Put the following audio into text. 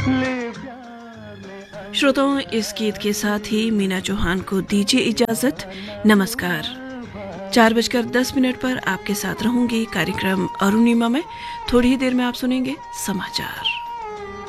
श्रोताओं, इस गीत के साथ ही मीना चौहान को दीजिए इजाजत। नमस्कार। 4:10 पर आपके साथ रहूंगी कार्यक्रम अरुणिमा में। थोड़ी ही देर में आप सुनेंगे समाचार।